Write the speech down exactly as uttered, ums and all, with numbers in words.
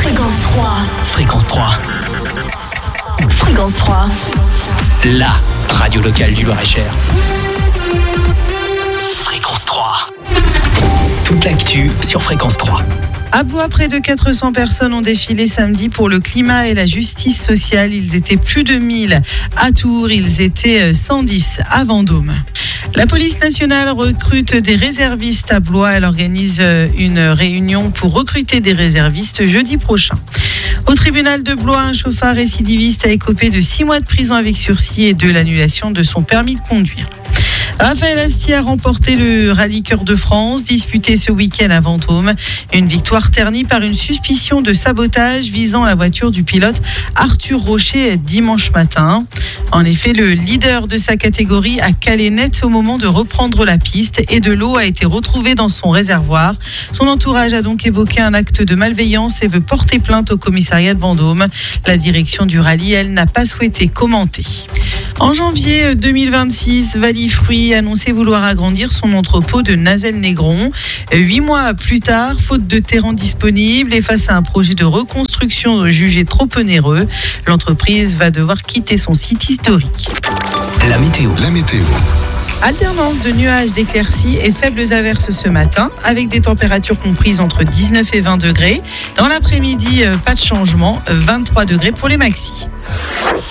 Fréquence trois. Fréquence trois. Fréquence trois. La radio locale du Loir-et-Cher. Fréquence trois. Toute l'actu sur Fréquence trois. À Blois, près de quatre cents personnes ont défilé samedi pour le climat et la justice sociale. Ils étaient plus de mille à Tours, ils étaient cent dix à Vendôme. La police nationale recrute des réservistes à Blois. Elle organise une réunion pour recruter des réservistes jeudi prochain. Au tribunal de Blois, un chauffard récidiviste a écopé de six mois de prison avec sursis et de l'annulation de son permis de conduire. Raphaël Astier a remporté le Rallye Cœur de France, disputé ce week-end à Vendôme. Une victoire ternie par une suspicion de sabotage visant la voiture du pilote Arthur Rocher dimanche matin. En effet, le leader de sa catégorie a calé net au moment de reprendre la piste et de l'eau a été retrouvée dans son réservoir. Son entourage a donc évoqué un acte de malveillance et veut porter plainte au commissariat de Vendôme. La direction du rallye, elle, n'a pas souhaité commenter. En janvier deux mille vingt-six, Valifruit a annoncé vouloir agrandir son entrepôt de Nazelles-Négron. Huit mois plus tard, faute de terrain disponible et face à un projet de reconstruction jugé trop onéreux, l'entreprise va devoir quitter son site historique. La météo. La météo. Alternance de nuages, d'éclaircies et faibles averses ce matin, avec des températures comprises entre dix-neuf et vingt degrés. Dans l'après-midi, pas de changement, vingt-trois degrés pour les maxis.